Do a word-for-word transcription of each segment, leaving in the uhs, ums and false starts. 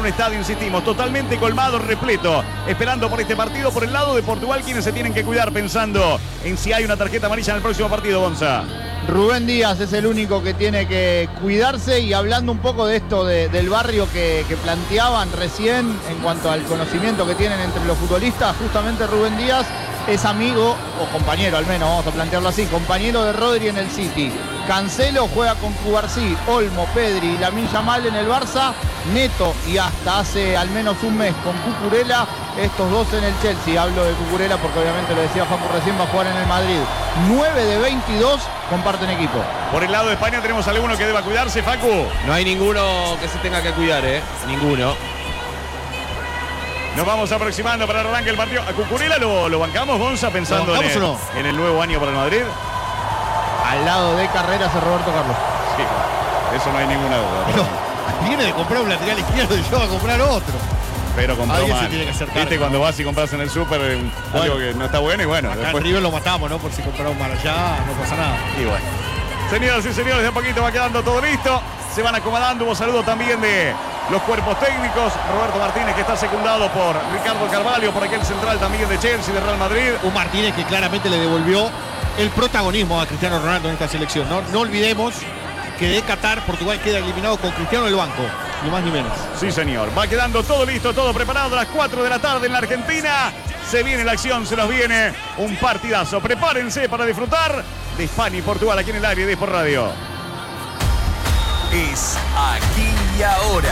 estadio, insistimos, totalmente colmado, repleto, esperando por este partido por el lado de Portugal, quienes se tienen que cuidar pensando en si hay una tarjeta amarilla en el próximo partido, Gonza. Rubén Díaz es el único que tiene que cuidarse, y hablando un poco de esto de, del barrio que, que planteaban recién en cuanto al conocimiento que tienen entre los futbolistas, justamente Rubén Díaz es amigo, o compañero al menos, vamos a plantearlo así, compañero de Rodri en el City. Cancelo juega con Cubarsí, Olmo, Pedri y Lamine Yamal en el Barça, Neto y hasta hace al menos un mes con Cucurella, estos dos en el Chelsea. Hablo de Cucurella porque obviamente lo decía Facu recién, va a jugar en el Madrid. nueve de veintidós comparten equipo. Por el lado de España tenemos alguno que deba cuidarse, Facu. No hay ninguno que se tenga que cuidar, ¿eh? Ninguno. Nos vamos aproximando para el arranque del partido. ¿A Cucurella lo, lo bancamos, Gonza, pensando en el, no? en el nuevo año para el Madrid? Al lado de Carreras es Roberto Carlos. Sí, eso no hay ninguna duda. No, viene de comprar un lateral izquierdo y yo va a comprar otro. Pero compró Alguien mal. se tiene que hacer Viste cargo, cuando ¿no? vas y compras en el súper eh, Bueno, algo que no está bueno y bueno. Acá Después... en River lo matamos, ¿no? Por si compramos mal allá, no pasa nada. Y bueno. Señoras y señores, de a poquito va quedando todo listo. Se van acomodando. Hubo saludo también de los cuerpos técnicos. Roberto Martínez, que está secundado por Ricardo Carvalho, por aquel central también de Chelsea, de Real Madrid. Un Martínez que claramente le devolvió el protagonismo a Cristiano Ronaldo en esta selección. No, no olvidemos que de Qatar Portugal queda eliminado con Cristiano en el banco, ni más ni menos. Sí, señor. Va quedando todo listo, todo preparado. A las cuatro de la tarde en la Argentina. Se viene la acción, se nos viene un partidazo. Prepárense para disfrutar de España y Portugal aquí en el aire de Sport Radio. Es aquí y ahora.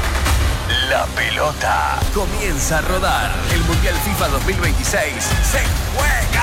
La pelota comienza a rodar. El Mundial FIFA dos mil veintiséis se juega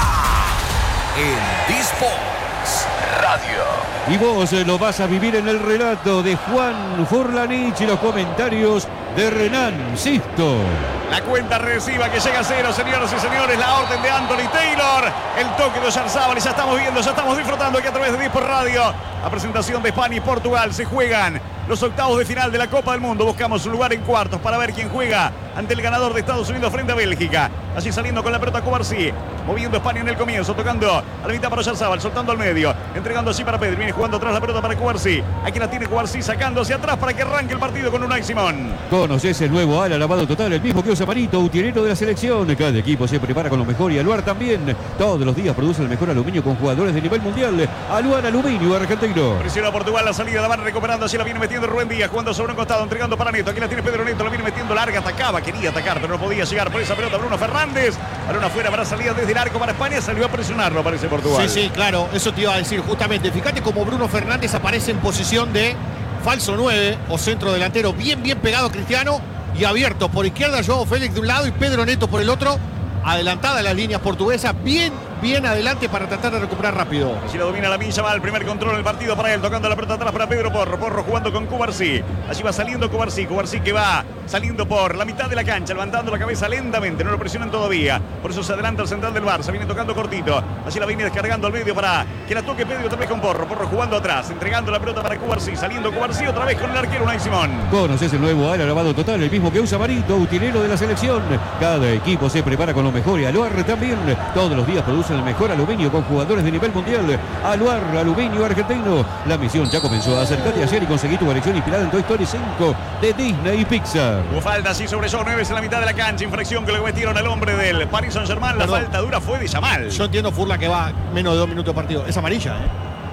en Disports Radio. Y vos eh, lo vas a vivir en el relato de Juan Furlanich y los comentarios de Renan Sisto. La cuenta regresiva que llega a cero, señoras y señores. La orden de Anthony Taylor. El toque de Oyarzabal. Y ya estamos viendo, ya estamos disfrutando aquí a través de Disport Radio. La presentación de España y Portugal. Se juegan los octavos de final de la Copa del Mundo. Buscamos un lugar en cuartos para ver quién juega ante el ganador de Estados Unidos frente a Bélgica. Allí saliendo con la pelota Cubarsí. Moviendo España en el comienzo. Tocando a la mitad para Oyarzabal. Soltando al medio. Entregando allí para Pedri. Viene jugando atrás la pelota para Cubarsí. Aquí la tiene Cubarsí sacando hacia atrás para que arranque el partido con Unai Simón. Conoces el nuevo ala lavado total, el mismo que usa Marito, utilero de la selección. Cada equipo se prepara con lo mejor y Aluar también. Todos los días produce el mejor aluminio con jugadores de nivel mundial. Aluar Aluminio Argentino. Presiona Portugal, la salida la van recuperando. Allí la viene metiendo Rubén Díaz, jugando sobre un costado, entregando para Neto. Aquí la tiene Pedro Neto, la viene metiendo larga, atacaba, quería atacar, pero no podía llegar por esa pelota Bruno Fernández. Balón afuera para salida desde el arco para España. Salió a presionarlo, parece Portugal. Sí, sí, claro, eso te iba a decir justamente. Fíjate cómo Bruno Fernández aparece en posición de falso nueve o centro delantero, bien, bien pegado a Cristiano y abierto por izquierda Joao Félix de un lado y Pedro Neto por el otro. Adelantada las líneas portuguesas, bien, bien adelante para tratar de recuperar rápido. Allí la domina Lamine Yamal, primer control del partido para él, tocando la pelota atrás para Pedro Porro. Porro jugando con Cubarsí. Allí va saliendo Cubarsí. Cubarsí que va saliendo por la mitad de la cancha, levantando la cabeza lentamente. No lo presionan todavía. Por eso se adelanta el central del Barça. Viene tocando cortito. Allí la viene descargando al medio para que la toque Pedro otra vez con Porro. Porro jugando atrás, entregando la pelota para Cubarsí. Saliendo Cubarsí otra vez con el arquero Unai Simón. Conoces el nuevo ala lavado total, el mismo que usa Marito, utilero de la selección. Cada equipo se prepara con lo mejor y Aluar también. Todos los días producen el mejor aluminio con jugadores de nivel mundial. Aluar Aluminio Argentino. La misión ya comenzó. Acercate ayer y conseguí tu colección inspirada en Toy Story cinco de Disney y Pixar. Hubo falta así sobre Joao Neves en la mitad de la cancha. Infracción que le cometieron al hombre del Paris Saint-Germain. La Perdón. falta dura fue de Yamal. Yo entiendo, Furla, que va menos de dos minutos de partido. Es amarilla, ¿eh?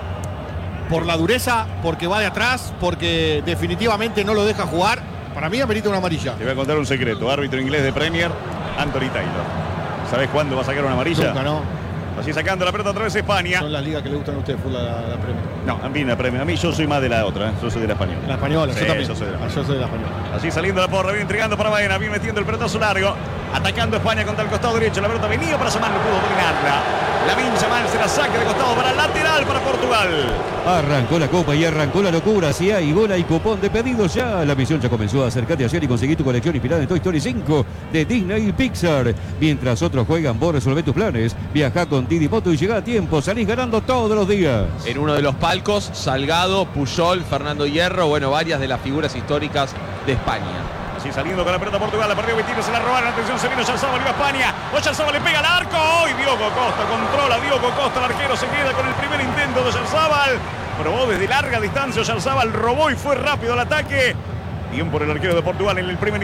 Por la dureza, porque va de atrás, porque definitivamente no lo deja jugar. Para mí amerita una amarilla. Te voy a contar un secreto. Árbitro inglés de Premier, Anthony Taylor. ¿Sabés cuándo va a sacar una amarilla? Nunca, ¿no? Así sacando la pelota otra vez España. Son las ligas que le gustan a ustedes, Furla, la, la Premier. No, a mí la Premier. A mí yo soy más de la otra, ¿eh? Yo soy de la española. La española, Sí, yo también. yo soy de la Ah, yo soy de la española. Así saliendo la porra, viene entregando para Baena, viene metiendo el pelotazo largo, atacando España contra el costado derecho, la pelota venía para Yamal, no pudo dominarla. Lamine Yamal se la saca de costado para lateral para Portugal. Arrancó la copa y arrancó la locura. Si hay bola y cupón de pedidos ya. La misión ya comenzó. Acércate ayer y conseguí tu colección inspirada en Toy Story cinco de Disney y Pixar. Mientras otros juegan, vos resolvé tus planes. Viajá con Didi Moto y llegá a tiempo. Salís ganando todos los días. En uno de los palcos, Salgado, Puyol, Fernando Hierro, bueno, varias de las figuras históricas de España. Así saliendo con la pelota Portugal, la perdió Vitino, se la robaron, atención, se vino Oyarzabal, iba a España, Oyarzabal le pega al arco, y Diogo Costa controla, Diogo Costa, el arquero se queda con el primer intento de Oyarzabal, probó desde larga distancia, Oyarzabal robó y fue rápido al ataque, bien por el arquero de Portugal en el primer